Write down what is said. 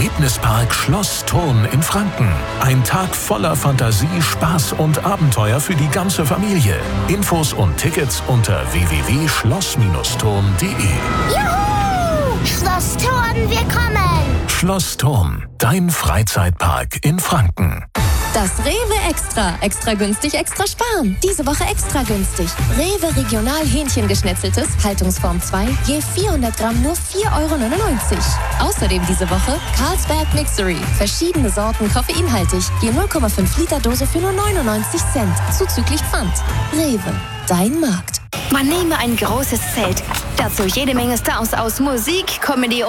Erlebnispark Schloss Thurn in Franken. Ein Tag voller Fantasie, Spaß und Abenteuer für die ganze Familie. Infos und Tickets unter www.schloss-thurn.de. Juhu! Schloss Thurn, wir kommen! Schloss Thurn, dein Freizeitpark in Franken. Das Rewe Extra. Extra günstig, extra sparen. Diese Woche extra günstig. Rewe Regional Hähnchengeschnetzeltes, Haltungsform 2, je 400 Gramm nur 4,99 €. Außerdem diese Woche Carlsberg Mixery. Verschiedene Sorten koffeinhaltig. Je 0,5 Liter Dose für nur 99 Cent. Zuzüglich Pfand. Rewe, dein Markt. Man nehme ein großes Zelt. Dazu jede Menge Stars aus Musik, Comedy